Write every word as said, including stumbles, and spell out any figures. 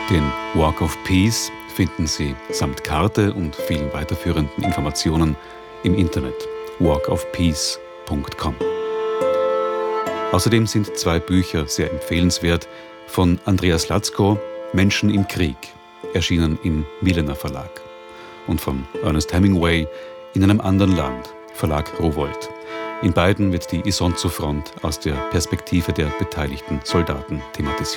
Den Walk of Peace finden Sie samt Karte und vielen weiterführenden Informationen im Internet walk of peace punkt com. Außerdem sind zwei Bücher sehr empfehlenswert von Andreas Latzko, Menschen im Krieg, erschienen im Milener Verlag, und von Ernest Hemingway, In einem anderen Land, Verlag Rowohlt. In beiden wird die Isonzo-Front aus der Perspektive der beteiligten Soldaten thematisiert.